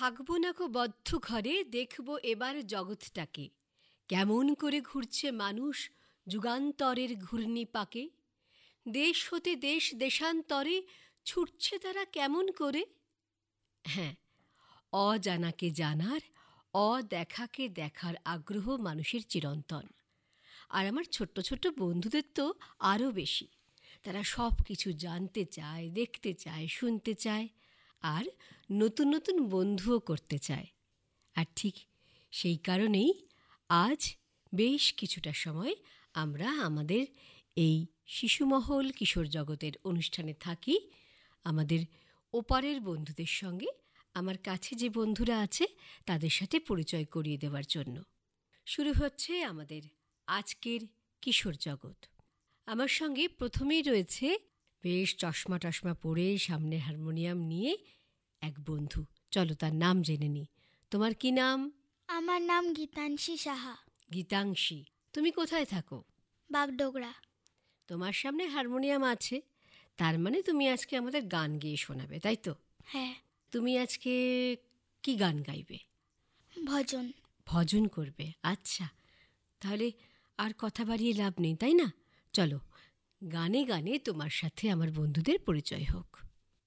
থাকবো না গো বদ্ধ ঘরে, দেখব এবার জগৎটাকে, কেমন করে ঘুরছে মানুষ যুগান্তরের ঘূর্ণি পাকে। দেশ হতে দেশ দেশান্তরে ছুটছে তারা কেমন করে। হ্যাঁ, অজানাকে জানার, অদেখাকে দেখার আগ্রহ মানুষের চিরন্তন। আর আমার ছোট্ট ছোট্ট বন্ধুদের তো আরও বেশি। তারা সব কিছু জানতে চায়, দেখতে চায়, শুনতে চায়, আর নতুন নতুন বন্ধুও করতে চায়। আর ঠিক সেই কারণেই আজ বেশ কিছুটা সময় আমরা আমাদের এই শিশুমহল কিশোর জগতের অনুষ্ঠানে থাকি আমাদের ওপারের বন্ধুদের সঙ্গে, আমার কাছে যে বন্ধুরা আছে তাদের সাথে পরিচয় করিয়ে দেওয়ার জন্য। শুরু হচ্ছে আমাদের আজকের কিশোর জগৎ। আমার সঙ্গে প্রথমেই রয়েছে বেশ চশমা টশমা পরে সামনে হারমোনিয়াম নিয়ে এক বন্ধু। চলো তার নাম জেনে নিই। তোমার কি নাম? আমার নাম গীতাংশী সাহা। গীতাংশী, তুমি কোথায় থাকো? বাগডোগরা। তোমার সামনে হারমোনিয়াম আছে, তার মানে তুমি আজকে আমাদের গান গেয়ে শোনাবে, তাই তো? হ্যাঁ। তুমি আজকে কি গান গাইবে? ভজন। ভজন করবে, আচ্ছা। তাহলে আর কথা বাড়িয়ে লাভ নেই, তাই না? চলো গানে গানে তোমার সাথে আমার বন্ধুদের পরিচয় হোক।